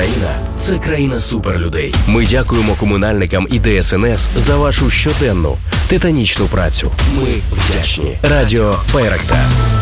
країна – це країна суперлюдей. Ми дякуємо комунальникам і ДСНС за вашу щоденну, титанічну працю. Ми вдячні. Радіо Байрактар.